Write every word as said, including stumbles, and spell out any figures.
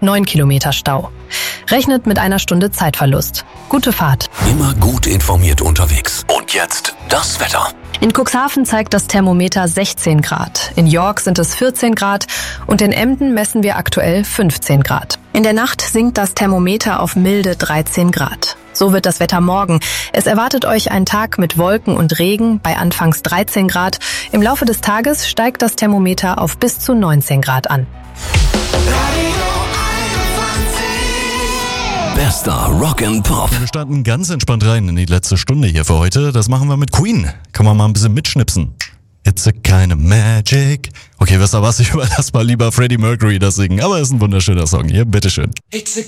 neun Kilometer Stau. Rechnet mit einer Stunde Zeitverlust. Gute Fahrt. Immer gut informiert unterwegs. Und jetzt das Wetter. In Cuxhaven zeigt das Thermometer sechzehn Grad. In York sind es vierzehn Grad und in Emden messen wir aktuell fünfzehn Grad. In der Nacht sinkt das Thermometer auf milde dreizehn Grad. So wird das Wetter morgen. Es erwartet euch ein Tag mit Wolken und Regen bei anfangs dreizehn Grad. Im Laufe des Tages steigt das Thermometer auf bis zu neunzehn Grad an. Bester Rock and Pop. Wir starten ganz entspannt rein in die letzte Stunde hier für heute. Das machen wir mit Queen. Kann man mal ein bisschen mitschnipsen. It's a kind of magic. Okay, wisst ihr was? Ich überlasse mal lieber Freddie Mercury das singen. Aber ist ein wunderschöner Song. Hier, bitteschön. It's a